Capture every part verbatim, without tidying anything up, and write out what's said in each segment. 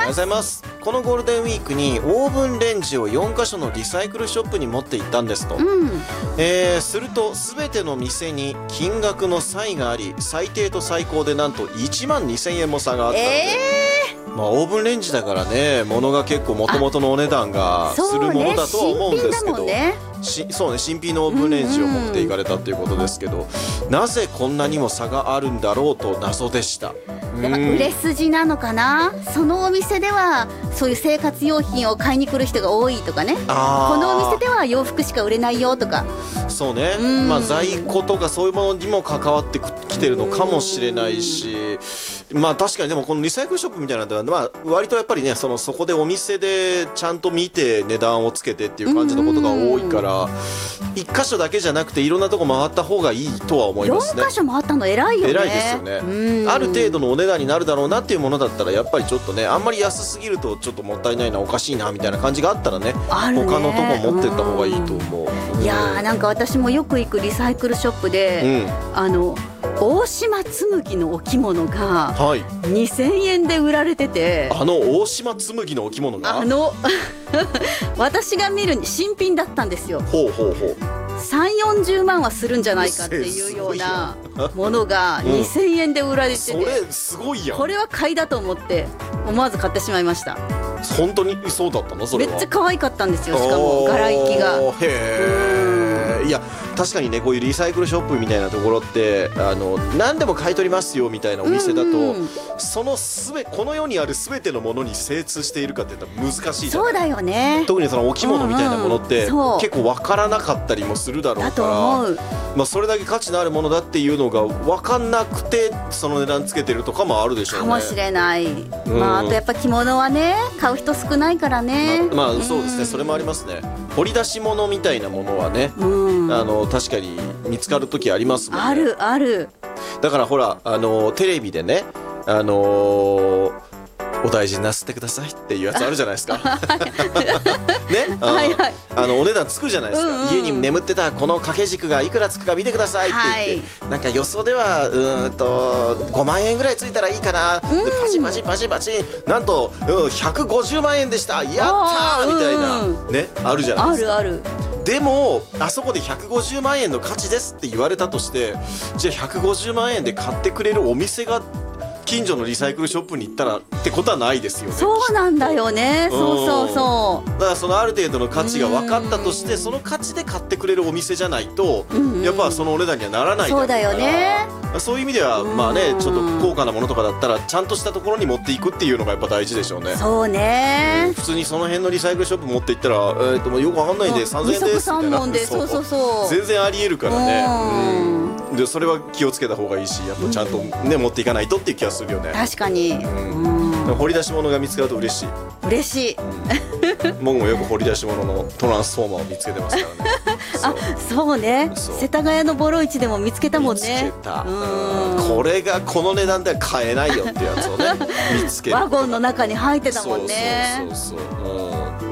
ます。 ございます。このゴールデンウィークにオーブンレンジをよんかしょのリサイクルショップに持って行ったんですと、 うんえー、すると全ての店に金額の差異があり、最低と最高でなんといちまんにせんえんも差があったので、 えまあ、オーブンレンジだからね、物が結構もともとのお値段がするものだとは思うんですけど、 そうね、 しそうね、新品のオーブンレンジを持っていかれたということですけど、なぜこんなにも差があるんだろうと謎でした。 やっぱ売れ筋なのかな、そのお店ではそういう生活用品を買いに来る人が多いとかね、 あこのお店では洋服しか売れないよとか、 そうね、 うんまあ、在庫とかそういうものにも関わってきてるのかもしれないし、まあ確かにでもこのリサイクルショップみたいなのは、まあ、割とやっぱりね、そのそこでお店でちゃんと見て値段をつけてっていう感じのことが多いから、いっかしょだけじゃなくていろんなとこ回った方がいいとは思いますね。 よんかしょもあったの偉いよね。 偉いですよね。 うんある程度のお値段になるだろうなっていうものだったら、やっぱりちょっとね、あんまり安すぎるとちょっともったいないな、おかしいなみたいな感じがあったらね、 あるね、 他のとこ持ってった方がいいと思う。 いやー、なんか私もよく行くリサイクルショップで、 うん、 あの大島紬のお着物がはい、 にせんえんで売られてて、 あの大島紬のお着物があの私が見るに新品だったんですよ。 ほうほうほう、 さんじゅうよんじゅうまんはするんじゃないかっていうようなものがにせんえんで売られてて、 それすごいやん。 これは買いだと思って思わず買ってしまいました。 本当にそうだったの？それはめっちゃ可愛かったんですよ。しかも柄行きが。 おーへー、いや確かにね、こういうリサイクルショップみたいなところってあの何でも買い取りますよみたいなお店だと、 うんうん、 そのすべこの世にある全てのものに精通しているかって言ったら難しいじゃない。 そうだよね。 特にそのお着物みたいなものって、 うんうんそう結構分からなかったりもするだろうだとから、 思う。 まあ、それだけ価値のあるものだっていうのが分かんなくてその値段つけてるとかもあるでしょうね。 かもしれない。 んまあ、あとやっぱ着物はね、買う人少ないからね。 まあ、まあそうですね、それもありますね。掘り出し物みたいなものはね、 うん、 あの確かに見つかる時ありますもんね。 あるある。 だからほら、あのテレビでね、あのーお大事になすってくださいっていうやつあるじゃないですか。ね、 はいはい、 あのお値段つくじゃないですか、 うんうん、 家に眠ってたこの掛け軸がいくらつくか見てくださいって言って、はい、なんか予想ではうーんとごまんえんぐらいついたらいいかな、うん、でパチパチパチパチなんと、うん、ひゃくごじゅうまんえんでした、やったーみたいな、うん、ね、あるじゃないですか。 あるある。 でもあそこでひゃくごじゅうまんえんの価値ですって言われたとして、じゃあひゃくごじゅうまんえんで買ってくれるお店が近所のリサイクルショップに行ったらってことはないですよね。 そうなんだよね。そうそうそう。 だからそのある程度の価値が分かったとして、その価値で買ってくれるお店じゃないと、うんうん、やっぱそのお値段にはならないだろうから。 そうだよね。 そういう意味ではまあね、ちょっと高価なものとかだったらちゃんとしたところに持っていくっていうのがやっぱ大事でしょうね。 そうね、 うん、普通にその辺のリサイクルショップ持っていったら、えー、ともうよくわかんないんでさんぜんえんですみたいな、 そうそうそう、 全然ありえるからね。うん、でそれは気をつけた方がいいし、やっぱちゃんとね、うん、持っていかないとっていう気がするよね。 確かに、うん、 掘り出し物が見つかると嬉しい。 嬉しい、 うん、僕もよく掘り出し物のトランスフォーマーを見つけてますからね。 あ、そうね、世田谷のボロ市でも見つけたもんね。 見つけた、うん、これがこの値段では買えないよってやつをね見つける。 ワゴンの中に入ってたもんね。 そうそうそうそう、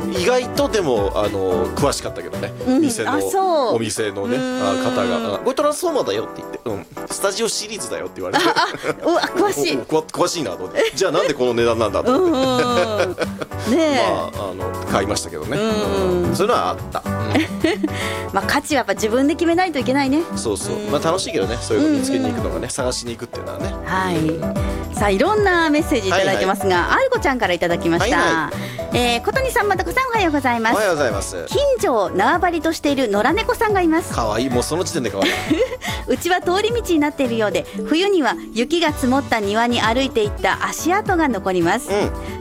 うん、意外とでもあの詳しかったけどね、うん、店のお店のね方が「これトランスフォーマーだよ」って言って、うん、スタジオシリーズだよって言われて、 ああ、うわ詳しい詳しいなと思って、じゃあなんでこの値段なんだと思って、ねえ、まあ、あの買いましたけどね、うんうん、そういうのはあった、うんまあ価値はやっぱ自分で決めないといけないね。 そうそう、まあ楽しいけどね、そういうの見つけに行くのがね、うんうん、探しに行くっていうのはね。 はい、さあいろんなメッセージいただいてますが、はいはい、あるこちゃんからいただきました。はいはい、えー、ことにさん、またこさん、おはようございます。 おはようございます。 近所を縄張りとしている野良猫さんがいます。 かわいい、もうその時点でかわいい。 うちは通り道になっているようで、冬には雪が積もった庭に歩いていった足跡が残ります、うん、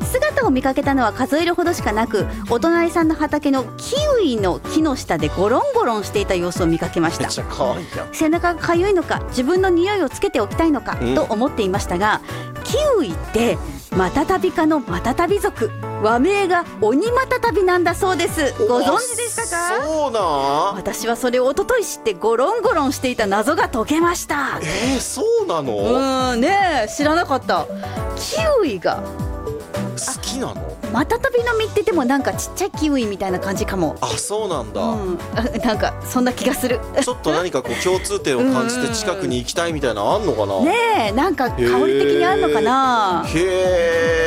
姿を見かけたのは数えるほどしかなく、お隣さんの畑のキウイの木の下でゴロンゴロンしていた様子を見かけました。 めっちゃかわいいじゃん。 背中がかゆいのか、自分の匂いをつけておきたいのか、うん、と思っていましたが、キウイってマタタビ科のマタタビ属、和名がオニマタタビなんだそうです。ご存知でしたか？ そうなん。 私はそれを一昨日知ってゴロンゴロンしていた謎が解けました。 えー、そうなの？ うんねえ、知らなかった。キウイが好きなの？ マタタビの実ってでもなんかちっちゃいキウイみたいな感じかも。 あ、そうなんだ、うん、 なんかそんな気がする。 ちょっと何かこう共通点を感じて近くに行きたいみたいなのあんのかな。 ねえ、なんか香り的にあんのかな。 へえ。